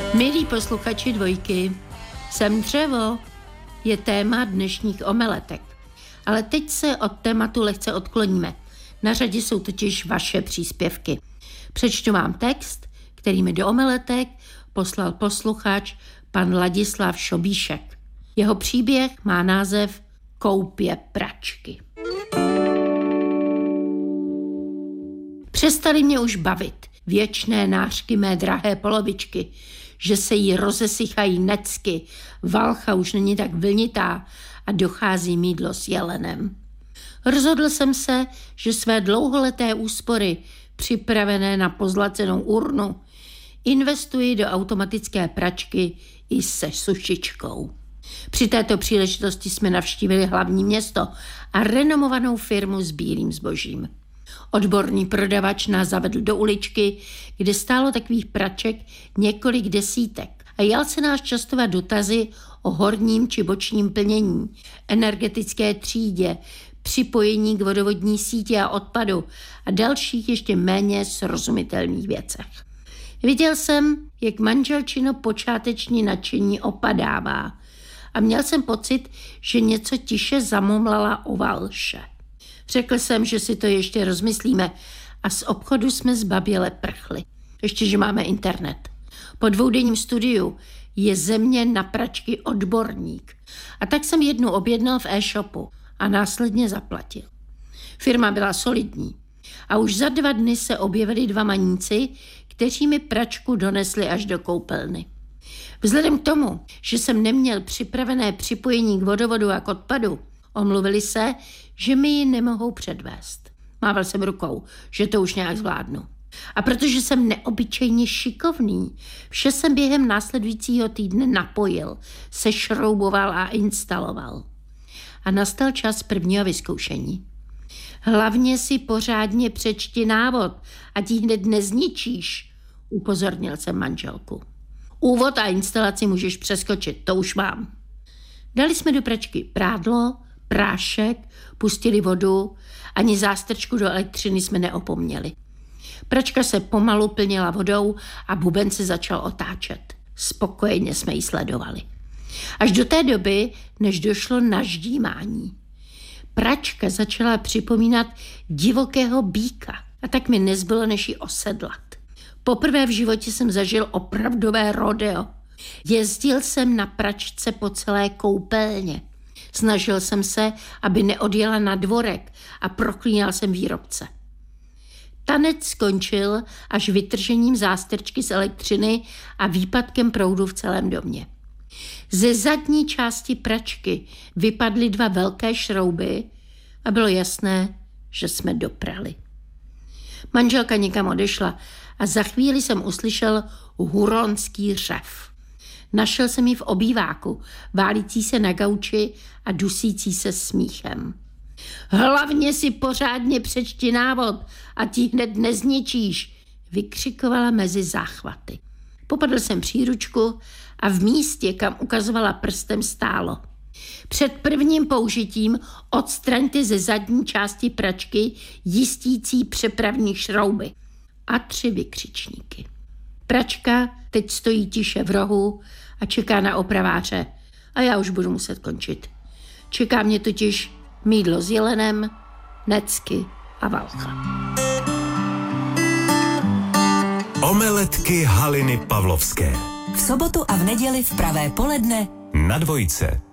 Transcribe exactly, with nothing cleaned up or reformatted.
Milí posluchači Dvojky, jsem dřevo je téma dnešních omeletek. Ale teď se od tématu lehce odkloníme. Na řadě jsou totiž vaše příspěvky. Přečtu vám text, který mi do omeletek poslal posluchač pan Ladislav Šobíšek. Jeho příběh má název Koupě pračky. Přestaly mě už bavit věčné nářky mé drahé polovičky, že se jí rozesychají necky, valcha už není tak vlnitá a dochází mýdlo s jelenem. Rozhodl jsem se, že své dlouholeté úspory, připravené na pozlacenou urnu, investuji do automatické pračky i se sušičkou. Při této příležitosti jsme navštívili hlavní město a renomovanou firmu s bílým zbožím. Odborný prodavač nás zavedl do uličky, kde stálo takových praček několik desítek a jal se nás častovat dotazy o horním či bočním plnění, energetické třídě, připojení k vodovodní síti a odpadu a dalších ještě méně srozumitelných věcech. Viděl jsem, jak manželčino počáteční nadšení opadává a měl jsem pocit, že něco tiše zamumlala o valše. Řekl jsem, že si to ještě rozmyslíme a z obchodu jsme zbaběle prchli. Ještě, že máme internet. Po dvoudenním studiu je ze mě na pračky odborník. A tak jsem jednu objednal v e-shopu a následně zaplatil. Firma byla solidní a už za dva dny se objevili dva maníci, kteří mi pračku donesli až do koupelny. Vzhledem k tomu, že jsem neměl připravené připojení k vodovodu a k odpadu, omluvili se, že mi ji nemohou předvést. Mával jsem rukou, že to už nějak zvládnu. A protože jsem neobyčejně šikovný, vše jsem během následujícího týdne napojil, sešrouboval a instaloval. A nastal čas prvního vyzkoušení. Hlavně si pořádně přečti návod, ať ji hned nezničíš, upozornil jsem manželku. Úvod a instalaci můžeš přeskočit, to už mám. Dali jsme do pračky prádlo, prášek, pustili vodu, ani zástrčku do elektřiny jsme neopomněli. Pračka se pomalu plnila vodou a buben se začal otáčet. Spokojeně jsme ji sledovali. Až do té doby, než došlo na ždímání. Pračka začala připomínat divokého býka a tak mi nezbylo, než ji osedlat. Poprvé v životě jsem zažil opravdové rodeo. Jezdil jsem na pračce po celé koupelně. Snažil jsem se, aby neodjela na dvorek a proklínal jsem výrobce. Tanec skončil až vytržením zástrčky z elektřiny a výpadkem proudu v celém domě. Ze zadní části pračky vypadly dva velké šrouby a bylo jasné, že jsme doprali. Manželka někam odešla a za chvíli jsem uslyšel huronský řev. Našel jsem ji v obýváku, válící se na gauči a dusící se smíchem. Hlavně si pořádně přečti návod a ti hned nezničíš, vykřikovala mezi záchvaty. Popadl jsem příručku a v místě, kam ukazovala prstem, stálo. Před prvním použitím odstraňte ze zadní části pračky jistící přepravní šrouby a tři vykřičníky. Pračka teď stojí tiše v rohu a čeká na opraváře a já už budu muset končit. Čeká mě totiž mýdlo s jelenem, necky a valcha. Omeletky Haliny Pavlovské. V sobotu a v neděli v pravé poledne Na Dvojce.